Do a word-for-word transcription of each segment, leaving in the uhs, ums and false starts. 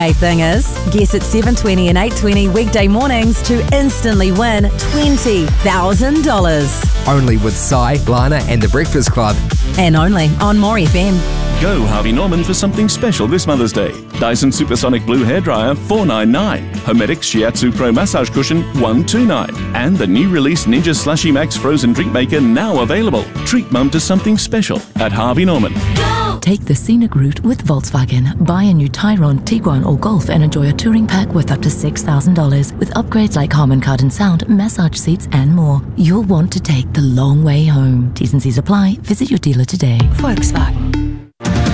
Hey, thing is, guess at seven twenty and eight twenty weekday mornings to instantly win twenty thousand dollars. Only with Si, Lana and The Breakfast Club. And only on More F M. Go Harvey Norman for something special this Mother's Day. Dyson Supersonic Blue Hairdryer four ninety-nine. Hermetic Shiatsu Pro Massage Cushion one twenty-nine. And the new release Ninja Slushy Max Frozen Drink Maker now available. Treat Mum to something special at Harvey Norman. Take the scenic route with Volkswagen. Buy a new Tyrone, Tiguan or Golf and enjoy a touring pack worth up to six thousand dollars with upgrades like Harman Kardon sound, massage seats and more. You'll want to take the long way home. T's and C's apply. Visit your dealer today. Volkswagen.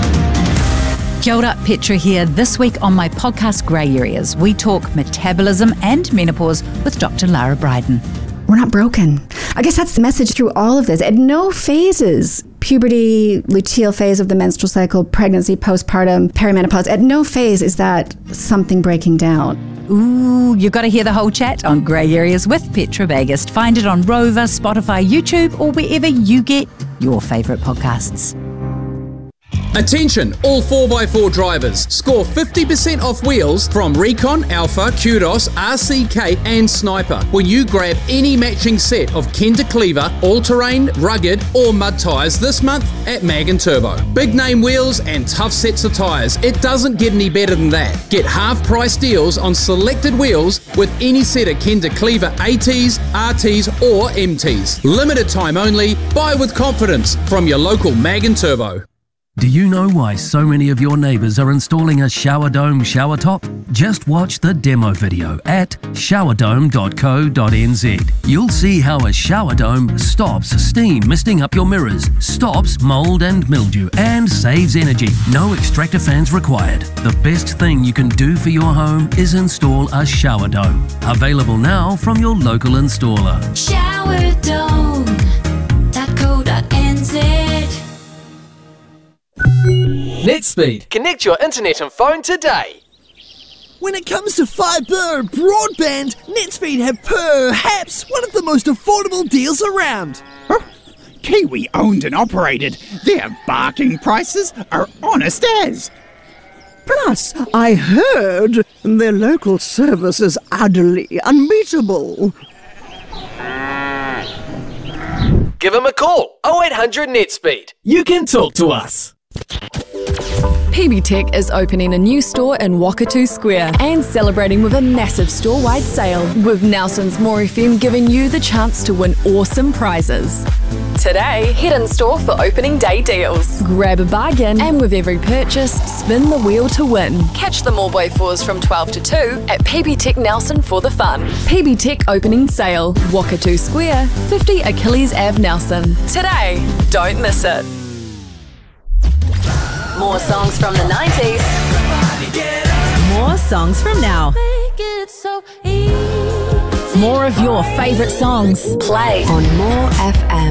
Kia ora, Petra here. This week on my podcast Grey Areas, we talk metabolism and menopause with Doctor Lara Bryden. We're not broken. I guess that's the message through all of this. At no phases, puberty, luteal phase of the menstrual cycle, pregnancy, postpartum, perimenopause, at no phase is that something breaking down. Ooh, you've got to hear the whole chat on Grey Areas with Petra Bagust. Find it on Rover, Spotify, YouTube, or wherever you get your favourite podcasts. Attention, all four by four drivers. Score fifty percent off wheels from Recon, Alpha, Kudos, R C K and Sniper when you grab any matching set of Kenda Cleaver, all-terrain, rugged or mud tyres this month at Mag and Turbo. Big name wheels and tough sets of tyres. It doesn't get any better than that. Get half price deals on selected wheels with any set of Kenda Cleaver ATs, R Ts or M Ts. Limited time only. Buy with confidence from your local Mag and Turbo. Do you know why so many of your neighbours are installing a shower dome shower top? Just watch the demo video at shower dome dot co dot n z. You'll see how a shower dome stops steam misting up your mirrors, stops mould and mildew, and saves energy. No extractor fans required. The best thing you can do for your home is install a shower dome. Available now from your local installer. shower dome dot co dot n z. NetSpeed. Connect your internet and phone today. When it comes to fibre broadband, NetSpeed have perhaps one of the most affordable deals around. Huh? Kiwi owned and operated. Their barking prices are honest as. Plus, I heard their local service is utterly unbeatable. Give them a call. oh eight hundred NetSpeed. You can talk to us. P B Tech is opening a new store in Wakatu Square and celebrating with a massive store-wide sale, with Nelson's More F M giving you the chance to win awesome prizes. Today, head in store for opening day deals. Grab a bargain and with every purchase, spin the wheel to win. Catch the More Boy fours from twelve to two at P B Tech Nelson for the fun. P B Tech opening sale, Wakatu Square, fifty Achilles Avenue Nelson. Today, don't miss it. More songs from the nineties. More songs from now. More of your favourite songs. Play on More F M.